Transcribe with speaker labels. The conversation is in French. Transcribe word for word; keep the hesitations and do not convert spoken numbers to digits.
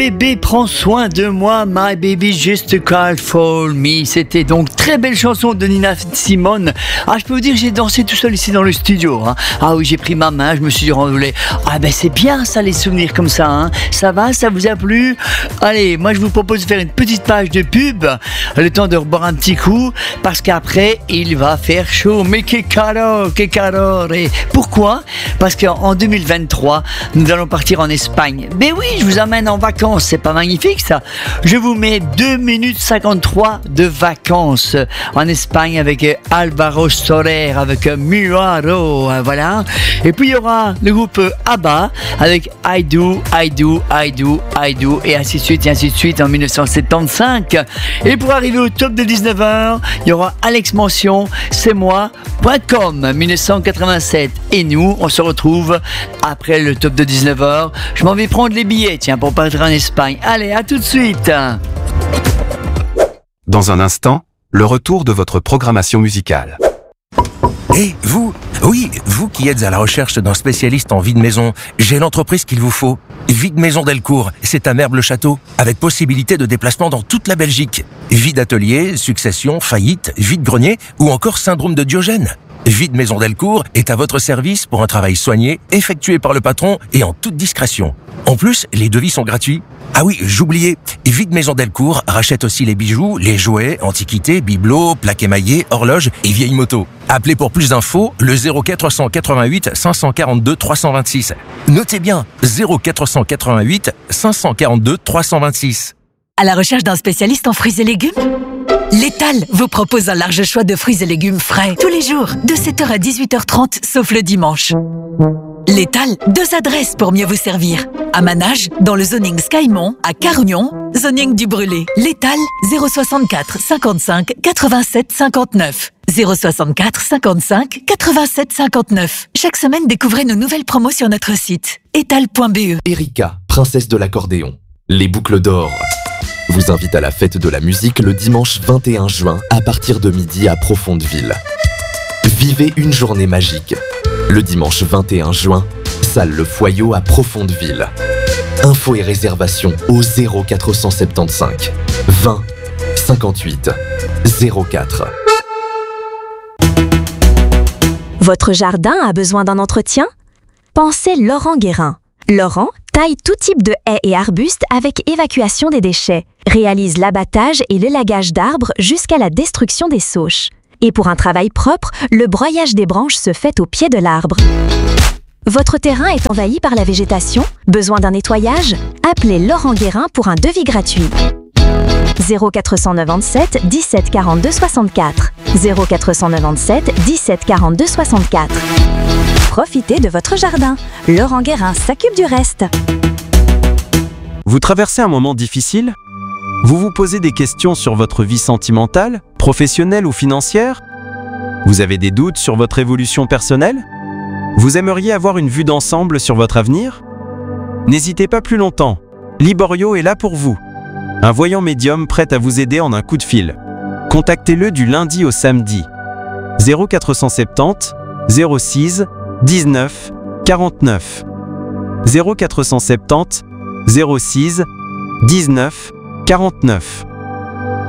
Speaker 1: bébé prend soin de moi, my baby just call for me. C'était donc très belle chanson de Nina Simone. Ah, je peux vous dire, j'ai dansé tout seul ici dans le studio. Hein. Ah oui, j'ai pris ma main, je me suis renvoulé. Ah ben c'est bien ça, les souvenirs comme ça. Hein. Ça va, ça vous a plu? Allez, moi je vous propose de faire une petite page de pub, le temps de reboire un petit coup, parce qu'après il va faire chaud. Mais que calor, que calor. Et pourquoi? Parce qu'en deux mille vingt-trois, nous allons partir en Espagne. Ben oui, je vous amène en vacances, c'est pas magnifique ça? Je vous mets deux minutes cinquante-trois de vacances en Espagne avec Alvaro Soler, avec Muaro, voilà. Et puis il y aura le groupe ABBA avec I Do, I Do, I Do, I Do, et ainsi de suite, et ainsi de suite en mille neuf cent soixante-quinze. Et pour arriver au top de dix-neuf heures, il y aura Alex Mention, c'est moi point com, mille neuf cent quatre-vingt-sept. Et nous, on se retrouve après le top de dix-neuf heures. Je m'en vais prendre les billets, tiens, pour partir en Espagne. Allez, à tout de suite.
Speaker 2: Dans un instant, le retour de votre programmation musicale.
Speaker 3: Et hey, vous, oui, vous qui êtes à la recherche d'un spécialiste en vie de maison, j'ai l'entreprise qu'il vous faut. Vie de Maison Delcourt, c'est à Merble-le-Château, avec possibilité de déplacement dans toute la Belgique. Vie d'atelier, succession, faillite, vie de grenier ou encore syndrome de Diogène. Vie de Maison Delcourt est à votre service pour un travail soigné, effectué par le patron et en toute discrétion. En plus, les devis sont gratuits. Ah oui, j'oubliais, Vie de Maison Delcourt rachète aussi les bijoux, les jouets, antiquités, bibelots, plaques émaillées, horloges et vieilles motos. Appelez pour plus d'infos le zéro quatre cent quatre-vingt-huit cinq cent quarante-deux trois cent vingt-six. Notez bien, zéro quatre cent quatre-vingt-huit cinq cent quarante-deux trois cent vingt-six.
Speaker 4: À la recherche d'un spécialiste en fruits et légumes? L'Étal vous propose un large choix de fruits et légumes frais tous les jours, de sept heures à dix-huit heures trente, sauf le dimanche. L'Étal, deux adresses pour mieux vous servir. À Manage, dans le zoning Skymont, à Carugnon, zoning du Brûlé. L'Étal, zéro soixante-quatre cinquante-cinq quatre-vingt-sept cinquante-neuf. zéro soixante-quatre cinquante-cinq quatre-vingt-sept cinquante-neuf. Chaque semaine, découvrez nos nouvelles promos sur notre site étal point b e.
Speaker 5: Erika, princesse de l'accordéon. Les boucles d'or vous invite à la fête de la musique le dimanche vingt et un juin à partir de midi à Profondeville. Vivez une journée magique. Le dimanche vingt et un juin, salle Le Foyot à Profondeville. Infos et réservations au zéro quatre cent soixante-quinze vingt cinquante-huit zéro quatre.
Speaker 6: Votre jardin a besoin d'un entretien? Pensez Laurent Guérin. Laurent taille tout type de haies et arbustes avec évacuation des déchets, réalise l'abattage et l'élagage d'arbres jusqu'à la destruction des sauches. Et pour un travail propre, le broyage des branches se fait au pied de l'arbre. Votre terrain est envahi par la végétation? Besoin d'un nettoyage? Appelez Laurent Guérin pour un devis gratuit. zéro quatre cent quatre-vingt-sept dix-sept quarante-deux soixante-quatre. zéro quatre cent quatre-vingt-sept dix-sept quarante-deux soixante-quatre. Profitez de votre jardin. Laurent Guérin s'occupe du reste.
Speaker 7: Vous traversez un moment difficile? Vous vous posez des questions sur votre vie sentimentale, professionnelle ou financière? Vous avez des doutes sur votre évolution personnelle? Vous aimeriez avoir une vue d'ensemble sur votre avenir? N'hésitez pas plus longtemps. Liborio est là pour vous. Un voyant médium prêt à vous aider en un coup de fil. Contactez-le du lundi au samedi. zéro quatre cent soixante-dix zéro six dix-neuf quarante-neuf. zéro quatre cent soixante-dix zéro six dix-neuf quarante-neuf.